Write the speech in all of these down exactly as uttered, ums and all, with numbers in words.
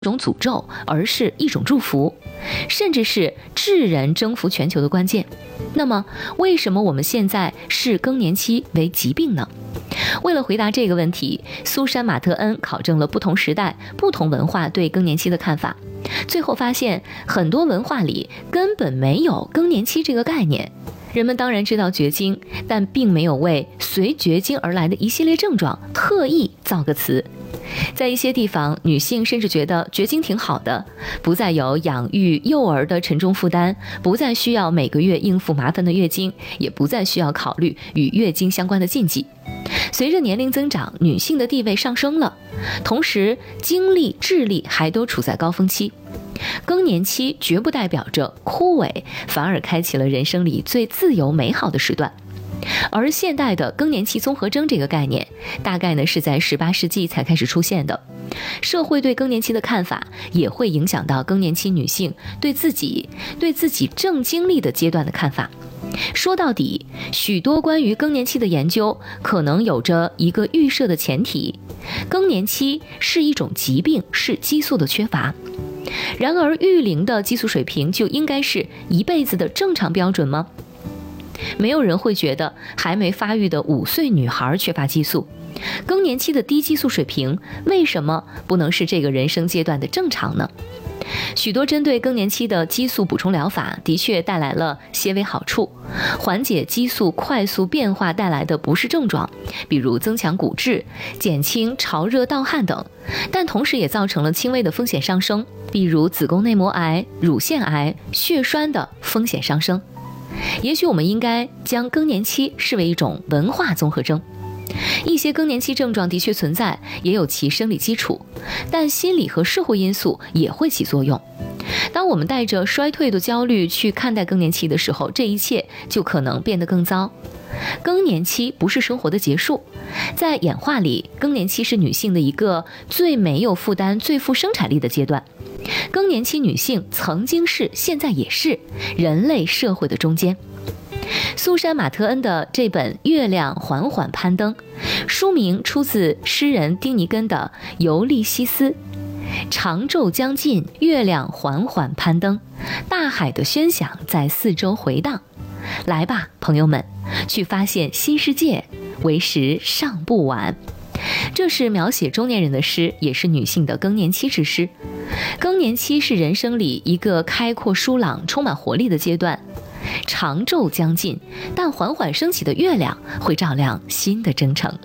种诅咒，而是一种祝福，甚至是智人征服全球的关键。那么，为什么我们现在视更年期为疾病呢？为了回答这个问题，苏珊·马特恩考证了不同时代、不同文化对更年期的看法，最后发现很多文化里根本没有更年期这个概念。人们当然知道绝经，但并没有为随绝经而来的一系列症状特意造个词。在一些地方，女性甚至觉得绝经挺好的，不再有养育幼儿的沉重负担，不再需要每个月应付麻烦的月经，也不再需要考虑与月经相关的禁忌。随着年龄增长，女性的地位上升了，同时精力、智力还都处在高峰期。更年期绝不代表着枯萎，反而开启了人生里最自由美好的时段。而现代的更年期综合征这个概念，大概呢是在十八世纪才开始出现的。社会对更年期的看法，也会影响到更年期女性对自己、对自己正经历的阶段的看法。说到底，许多关于更年期的研究，可能有着一个预设的前提：更年期是一种疾病，是激素的缺乏。然而，育龄的激素水平就应该是一辈子的正常标准吗？没有人会觉得还没发育的五岁女孩缺乏激素。更年期的低激素水平为什么不能是这个人生阶段的正常呢？许多针对更年期的激素补充疗法的确带来了些微好处，缓解激素快速变化带来的不适症状，比如增强骨质、减轻潮热盗汗等，但同时也造成了轻微的风险上升，比如子宫内膜癌、乳腺癌、血栓的风险上升。也许我们应该将更年期视为一种文化综合征。一些更年期症状的确存在，也有其生理基础，但心理和社会因素也会起作用。当我们带着衰退的焦虑去看待更年期的时候，这一切就可能变得更糟。更年期不是生活的结束，在演化里，更年期是女性的一个最没有负担、最富生产力的阶段。更年期女性曾经是，现在也是人类社会的中间。苏珊·马特恩的这本《月亮缓缓攀登》，书名出自诗人丁尼根的《尤利西斯》。长昼将近，月亮缓缓攀登，大海的喧响在四周回荡。来吧，朋友们，去发现新世界，为时尚不晚。这是描写中年人的诗，也是女性的更年期之诗。更年期是人生里一个开阔舒朗、充满活力的阶段。长昼将近，但缓缓升起的月亮会照亮新的征程。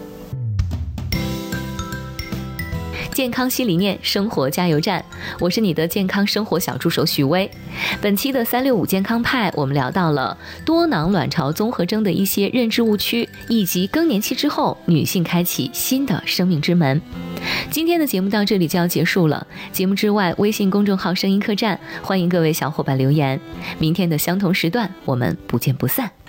健康新理念，生活加油站，我是你的健康生活小助手许巍。本期的三六五健康派，我们聊到了多囊卵巢综合征的一些认知误区，以及更年期之后女性开启新的生命之门。今天的节目到这里就要结束了，节目之外，微信公众号声音客栈，欢迎各位小伙伴留言。明天的相同时段，我们不见不散。